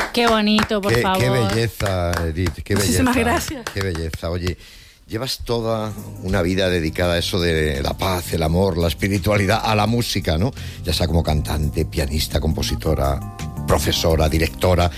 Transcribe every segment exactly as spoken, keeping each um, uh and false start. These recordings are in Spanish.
Qué bonito, por qué, favor. Qué belleza, Edith, qué belleza. Muchísimas gracias. Qué belleza. Oye, llevas toda una vida dedicada a eso de la paz, el amor, la espiritualidad, a la música, ¿no? Ya sea como cantante, pianista, compositora, profesora, directora.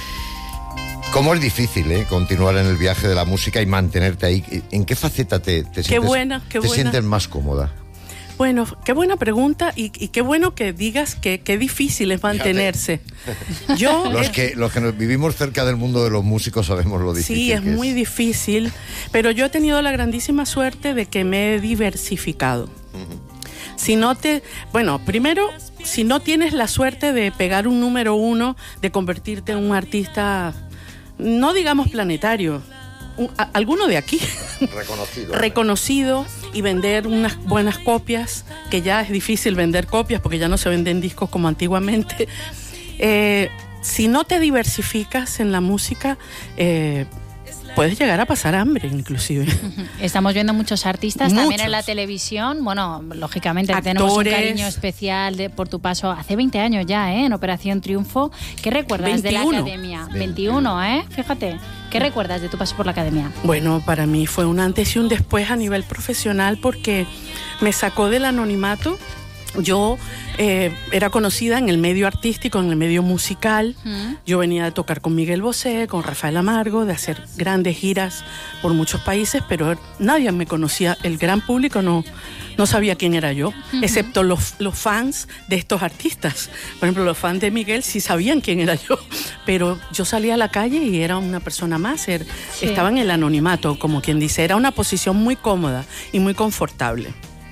¿Cómo es difícil, eh, continuar en el viaje de la música y mantenerte ahí? ¿En qué faceta te, te, Qué sientes, buena, qué te buena. sientes más cómoda? Bueno, qué buena pregunta y, y qué bueno que digas que qué difícil es mantenerse. Yo Los eh, que, los que nos vivimos cerca del mundo de los músicos sabemos lo difícil sí, es que es. muy difícil, pero yo he tenido la grandísima suerte de que me he diversificado. Uh-huh. Si no te, bueno, primero, si no tienes la suerte de pegar un número uno, de convertirte en un artista, no digamos planetario, un, a, alguno de aquí, reconocido, reconocido y vender unas buenas copias, que ya es difícil vender copias porque ya no se venden discos como antiguamente. Eh, si no te diversificas en la música, eh, puedes llegar a pasar hambre, inclusive. Estamos viendo muchos artistas muchos. También en la televisión. Bueno, lógicamente Actores. Tenemos un cariño especial de, por tu paso hace veinte años ya, ¿eh? En Operación Triunfo. ¿Qué recuerdas veintiuno. de la academia? veintiuno, ¿eh? Fíjate. ¿Qué recuerdas de tu paso por la academia? Bueno, para mí fue un antes y un después a nivel profesional porque me sacó del anonimato. Yo eh, era conocida en el medio artístico, en el medio musical. Uh-huh. Yo venía de tocar con Miguel Bosé, con Rafael Amargo, de hacer grandes giras por muchos países, pero nadie me conocía. El gran público no, no sabía quién era yo, uh-huh. excepto los, los fans de estos artistas. Por ejemplo, los fans de Miguel sí sabían quién era yo, pero yo salía a la calle y era una persona más. Era, sí. Estaba en el anonimato, como quien dice. Era una posición muy cómoda y muy confortable.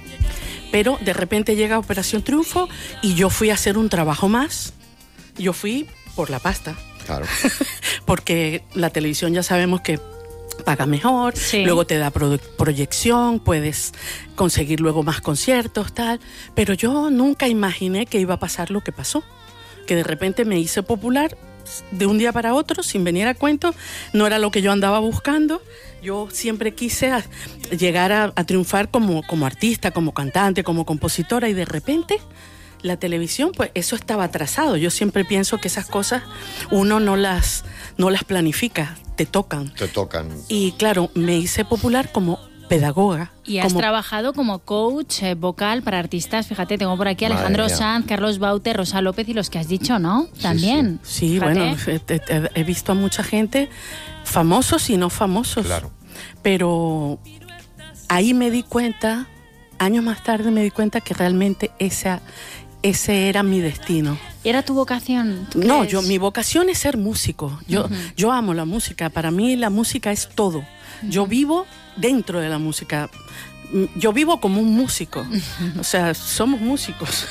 Pero de repente llega Operación Triunfo y yo fui a hacer un trabajo más. Yo fui por la pasta. Claro. Porque la televisión ya sabemos que paga mejor, sí. Luego te da pro- proyección, puedes conseguir luego más conciertos, tal. Pero yo nunca imaginé que iba a pasar lo que pasó. Que de repente me hice popular de un día para otro, sin venir a cuento. No era lo que yo andaba buscando. Yo siempre quise a, llegar a, a triunfar como, como artista, como cantante, como compositora, y de repente la televisión, pues eso estaba atrasado. Yo siempre pienso que esas cosas uno no las, no las planifica, te tocan. Te tocan. Y claro, me hice popular como pedagoga. Y has como... trabajado como coach eh, vocal para artistas. Fíjate, tengo por aquí a Alejandro Sanz, Carlos Baute, Rosa López y los que has dicho, ¿no? También. Sí, sí. sí bueno, he, he, he visto a mucha gente, famosos y no famosos. Claro. Pero ahí me di cuenta, años más tarde me di cuenta que realmente esa, ese era mi destino. ¿Era tu vocación? No, yo, mi vocación es ser músico. Yo, uh-huh. yo amo la música. Para mí la música es todo. Uh-huh. Yo vivo dentro de la música. Yo vivo como un músico. Uh-huh. O sea, somos músicos.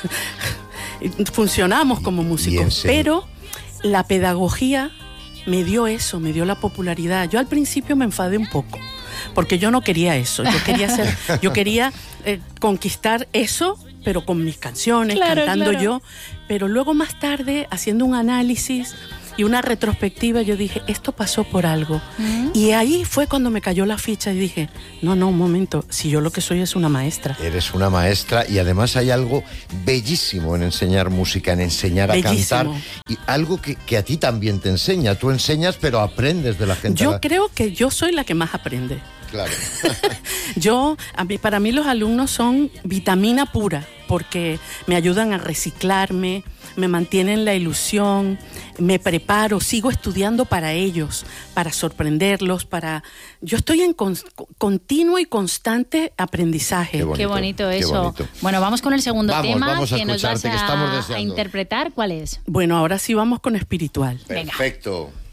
Funcionamos como músicos. Pero la pedagogía me dio eso, me dio la popularidad. Yo al principio me enfadé un poco, porque yo no quería eso. Yo quería ser, yo quería eh, conquistar eso, pero con mis canciones, claro, cantando claro. yo. Pero luego más tarde, haciendo un análisis y una retrospectiva, yo dije, esto pasó por algo. Uh-huh. Y ahí fue cuando me cayó la ficha y dije, no, no, un momento, si yo lo que soy es una maestra. Eres una maestra y además hay algo bellísimo en enseñar música, en enseñar a bellísimo. Cantar. Y algo que, que a ti también te enseña. Tú enseñas, pero aprendes de la gente. Yo creo que yo soy la que más aprende. Claro. Yo, a mí, para mí los alumnos son vitamina pura, porque me ayudan a reciclarme, me mantienen la ilusión, me preparo, sigo estudiando para ellos, para sorprenderlos, para... Yo estoy en con, continuo y constante aprendizaje. Qué bonito, qué bonito eso. Qué bonito. Bueno, vamos con el segundo vamos, tema vamos a que nos vas a, que estamos deseando. a interpretar. ¿Cuál es? Bueno, ahora sí vamos con espiritual. Perfecto. Venga.